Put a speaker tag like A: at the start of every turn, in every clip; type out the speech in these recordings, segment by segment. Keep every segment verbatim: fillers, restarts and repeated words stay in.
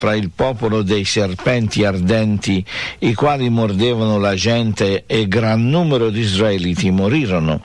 A: fra il popolo dei serpenti ardenti, i quali mordevano la gente, e gran numero di israeliti morirono.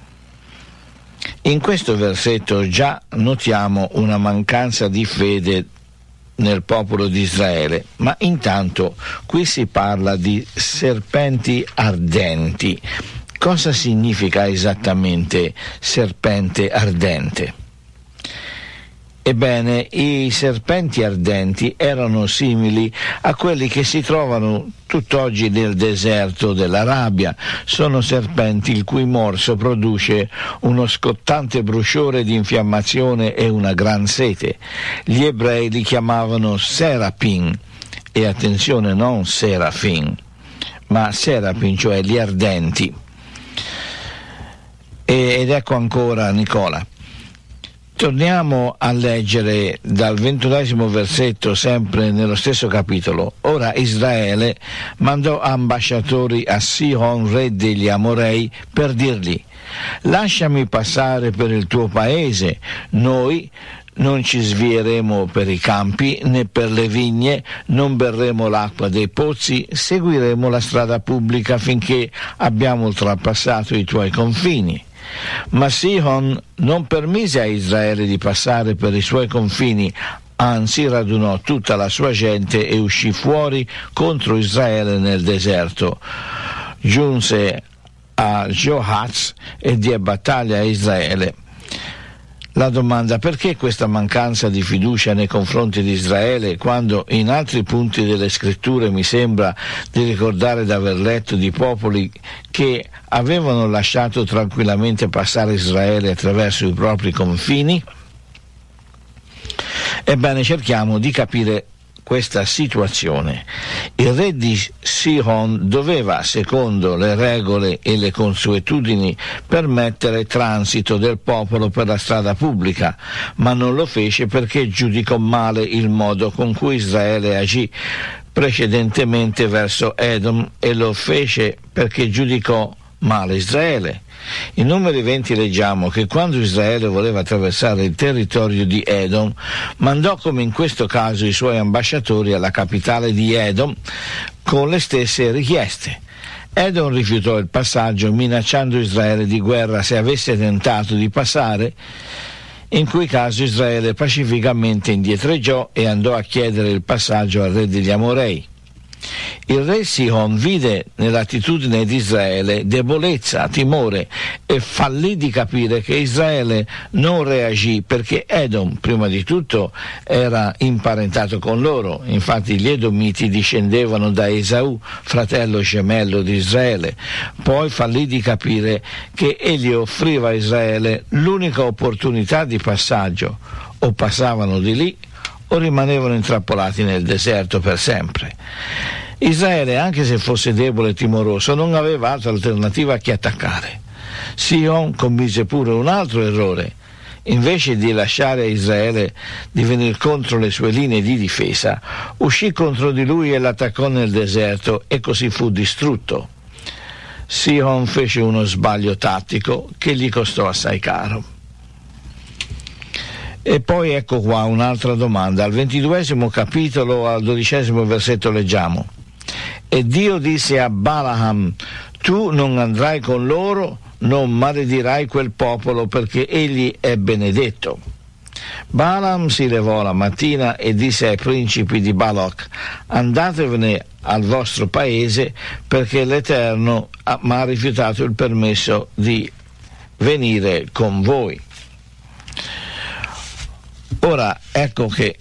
A: In questo versetto già notiamo una mancanza di fede nel popolo di Israele, ma intanto qui si parla di serpenti ardenti. Cosa significa esattamente serpente ardente? Ebbene, i serpenti ardenti erano simili a quelli che si trovano tutt'oggi nel deserto dell'Arabia. Sono serpenti il cui morso produce uno scottante bruciore di infiammazione e una gran sete. Gli ebrei li chiamavano serapin, e attenzione, non serafin, ma serapin, cioè gli ardenti. E, ed ecco ancora Nicola. Torniamo a leggere dal ventunesimo versetto, sempre nello stesso capitolo. Ora Israele mandò ambasciatori a Sihon, re degli Amorei, per dirgli: lasciami passare per il tuo paese, noi non ci svieremo per i campi né per le vigne, non berremo l'acqua dei pozzi, seguiremo la strada pubblica finché abbiamo oltrepassato i tuoi confini. Ma Sihon non permise a Israele di passare per i suoi confini, anzi radunò tutta la sua gente e uscì fuori contro Israele nel deserto. Giunse a Johatz e diede battaglia a Israele. La domanda: perché questa mancanza di fiducia nei confronti di Israele, quando in altri punti delle scritture mi sembra di ricordare di aver letto di popoli che avevano lasciato tranquillamente passare Israele attraverso i propri confini? Ebbene, cerchiamo di capire questa situazione. Il re di Sihon doveva, secondo le regole e le consuetudini, permettere transito del popolo per la strada pubblica, ma non lo fece perché giudicò male il modo con cui Israele agì precedentemente verso Edom, e lo fece perché giudicò male Israele. In Numeri venti leggiamo che quando Israele voleva attraversare il territorio di Edom, mandò come in questo caso i suoi ambasciatori alla capitale di Edom con le stesse richieste. Edom rifiutò il passaggio, minacciando Israele di guerra se avesse tentato di passare, in cui caso Israele pacificamente indietreggiò e andò a chiedere il passaggio al re degli Amorei. Il re Sihon vide nell'attitudine di Israele debolezza, timore, e fallì di capire che Israele non reagì perché Edom, prima di tutto, era imparentato con loro. Infatti gli Edomiti discendevano da Esaù, fratello gemello di Israele. Poi fallì di capire che egli offriva a Israele l'unica opportunità di passaggio: o passavano di lì o rimanevano intrappolati nel deserto per sempre. Israele, anche se fosse debole e timoroso, non aveva altra alternativa che attaccare. Sihon commise pure un altro errore. Invece di lasciare a Israele di venire contro le sue linee di difesa, uscì contro di lui e l'attaccò nel deserto, e così fu distrutto. Sihon fece uno sbaglio tattico che gli costò assai caro. E poi ecco qua un'altra domanda. Al ventiduesimo capitolo, al dodicesimo versetto leggiamo: e Dio disse a Balaam: tu non andrai con loro, non maledirai quel popolo, perché egli è benedetto. Balaam si levò la mattina e disse ai principi di Balak: andatevene al vostro paese, perché l'Eterno mi ha rifiutato il permesso di venire con voi. Ora ecco che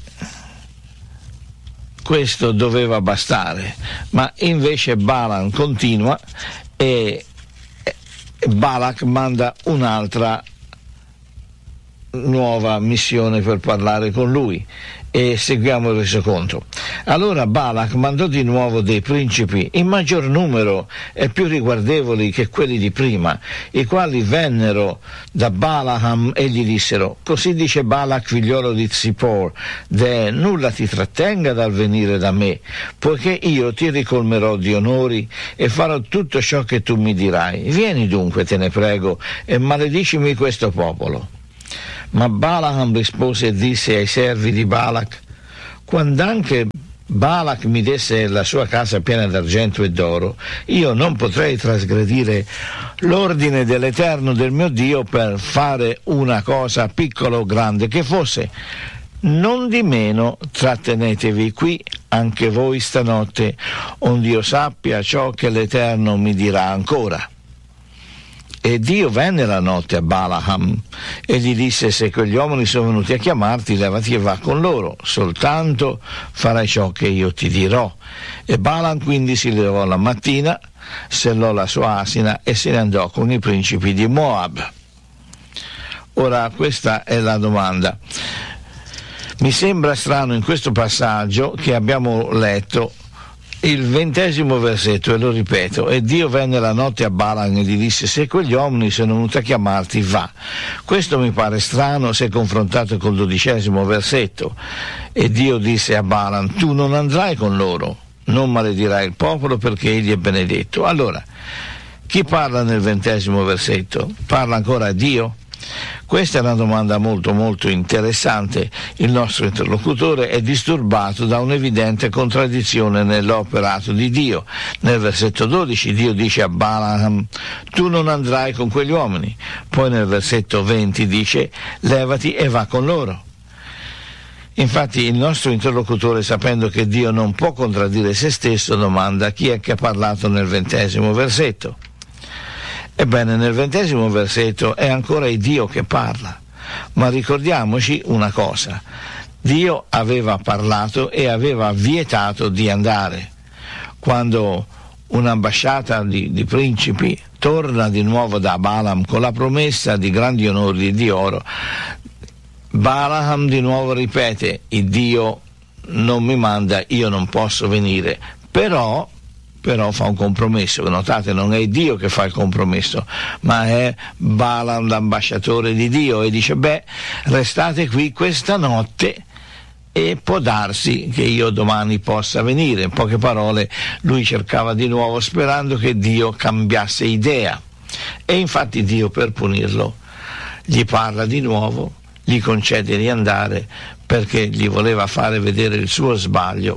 A: questo doveva bastare, ma invece Balaam continua e Balak manda un'altra nuova missione per parlare con lui, e seguiamo il resoconto. Allora Balak mandò di nuovo dei principi in maggior numero e più riguardevoli che quelli di prima, i quali vennero da Balaam e gli dissero: così dice Balak, figliolo di Zippor, de nulla ti trattenga dal venire da me, poiché io ti ricolmerò di onori e farò tutto ciò che tu mi dirai. Vieni dunque, te ne prego, e maledicimi questo popolo. Ma Balaam rispose e disse ai servi di Balak: quando anche Balak mi desse la sua casa piena d'argento e d'oro, io non potrei trasgredire l'ordine dell'Eterno del mio Dio per fare una cosa piccola o grande che fosse. Non di meno trattenetevi qui anche voi stanotte, onde io sappia ciò che l'Eterno mi dirà ancora. E Dio venne la notte a Balaam e gli disse: se quegli uomini sono venuti a chiamarti, levati e va con loro, soltanto farai ciò che io ti dirò. E Balaam quindi si levò la mattina, sellò la sua asina e se ne andò con i principi di Moab. Ora questa è la domanda. Mi sembra strano in questo passaggio che abbiamo letto il ventesimo versetto, e lo ripeto: e Dio venne la notte a Balaam e gli disse: se quegli uomini sono venuti a chiamarti, va. Questo mi pare strano se confrontato col dodicesimo versetto. E Dio disse a Balaam: tu non andrai con loro, non maledirai il popolo perché egli è benedetto. Allora, chi parla nel ventesimo versetto? Parla ancora Dio? Questa è una domanda molto molto interessante. Il nostro interlocutore è disturbato da un'evidente contraddizione nell'operato di Dio. Nel versetto dodici Dio dice a Balaam: tu non andrai con quegli uomini. Poi nel versetto venti dice: levati e va con loro. Infatti il nostro interlocutore, sapendo che Dio non può contraddire se stesso, domanda: chi è che ha parlato nel ventesimo versetto? Ebbene, nel ventesimo versetto è ancora il Dio che parla, ma ricordiamoci una cosa: Dio aveva parlato e aveva vietato di andare. Quando un'ambasciata di, di principi torna di nuovo da Balaam con la promessa di grandi onori e di oro, Balaam di nuovo ripete: il Dio non mi manda, io non posso venire. Però però fa un compromesso. Notate, non è Dio che fa il compromesso, ma è Balaam, l'ambasciatore di Dio, e dice: beh, restate qui questa notte e può darsi che io domani possa venire. In poche parole, lui cercava di nuovo, sperando che Dio cambiasse idea, e infatti Dio, per punirlo, gli parla di nuovo, gli concede di andare perché gli voleva fare vedere il suo sbaglio.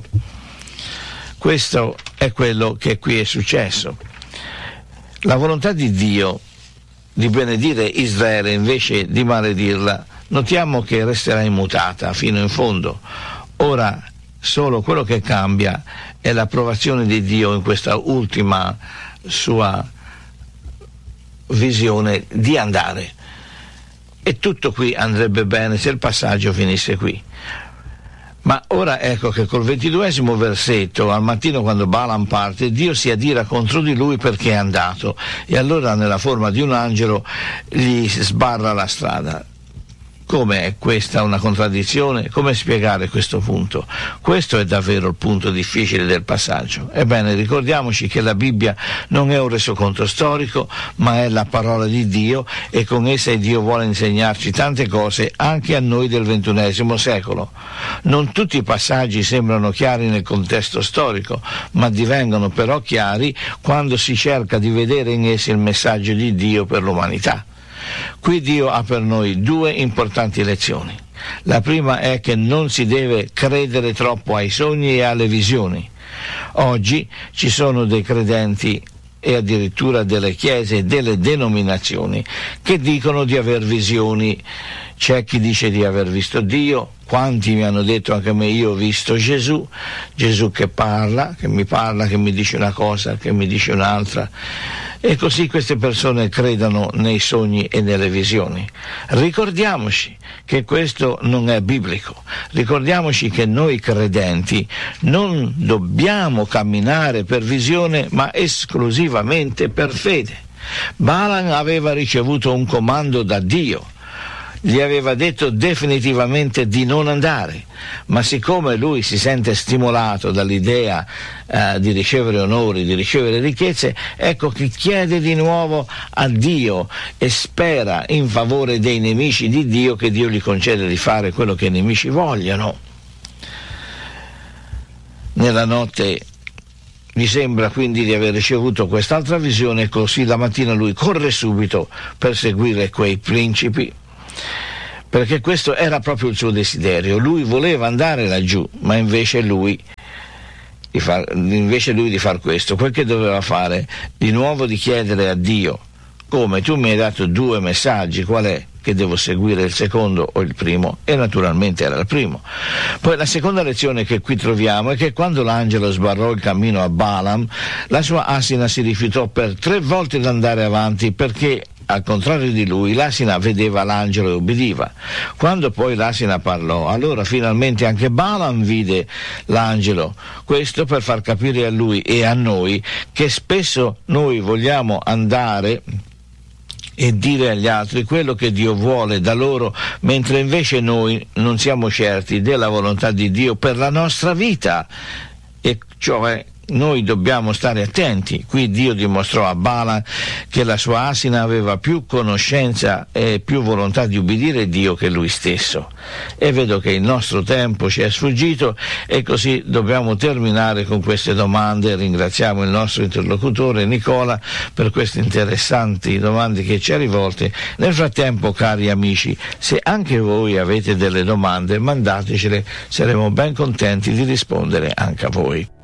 A: Questo è quello che qui è successo. La volontà di Dio di benedire Israele invece di maledirla, notiamo che resterà immutata fino in fondo. Ora solo quello che cambia è l'approvazione di Dio in questa ultima sua visione di andare. E tutto qui andrebbe bene se il passaggio finisse qui. Ma ora ecco che col ventiduesimo versetto, al mattino quando Balaam parte, Dio si adira contro di lui perché è andato, e allora nella forma di un angelo gli sbarra la strada. Come è questa una contraddizione? Come spiegare questo punto? Questo è davvero il punto difficile del passaggio. Ebbene, ricordiamoci che la Bibbia non è un resoconto storico, ma è la parola di Dio, e con essa Dio vuole insegnarci tante cose anche a noi del ventunesimo secolo. Non tutti i passaggi sembrano chiari nel contesto storico, ma divengono però chiari quando si cerca di vedere in essi il messaggio di Dio per l'umanità. Qui Dio ha per noi due importanti lezioni. La prima è che non si deve credere troppo ai sogni e alle visioni. Oggi ci sono dei credenti e addirittura delle chiese e delle denominazioni che dicono di aver visioni. C'è chi dice di aver visto Dio. Quanti mi hanno detto anche a me: io ho visto Gesù, Gesù che parla, che mi parla, che mi dice una cosa, che mi dice un'altra. E così queste persone credono nei sogni e nelle visioni. Ricordiamoci che questo non è biblico. Ricordiamoci che noi credenti non dobbiamo camminare per visione, ma esclusivamente per fede. Balaam aveva ricevuto un comando da Dio. Gli aveva detto definitivamente di non andare, ma siccome lui si sente stimolato dall'idea eh, di ricevere onori, di ricevere ricchezze, ecco che chiede di nuovo a Dio e spera in favore dei nemici di Dio che Dio gli concede di fare quello che i nemici vogliono. Nella notte gli sembra quindi di aver ricevuto quest'altra visione, e così la mattina lui corre subito per seguire quei principi. perché questo era proprio il suo desiderio. Lui voleva andare laggiù, ma invece lui di far, invece lui di far questo, quel che doveva fare, di nuovo di chiedere a Dio: come tu mi hai dato due messaggi, qual è? Che devo seguire il secondo o il primo? E naturalmente era il primo. Poi la seconda lezione che qui troviamo è che quando l'angelo sbarrò il cammino a Balaam, la sua asina si rifiutò per tre volte di andare avanti, perché al contrario di lui l'asina vedeva l'angelo e obbediva. Quando poi l'asina parlò, allora finalmente anche Balaam vide l'angelo. Questo per far capire a lui e a noi che spesso noi vogliamo andare e dire agli altri quello che Dio vuole da loro, mentre invece noi non siamo certi della volontà di Dio per la nostra vita, e cioè noi dobbiamo stare attenti. Qui Dio dimostrò a Balaam che la sua asina aveva più conoscenza e più volontà di ubbidire Dio che lui stesso. E vedo che il nostro tempo ci è sfuggito, e così dobbiamo terminare con queste domande. Ringraziamo il nostro interlocutore Nicola per queste interessanti domande che ci ha rivolte. Nel frattempo, cari amici, se anche voi avete delle domande, mandatecele, saremo ben contenti di rispondere anche a voi.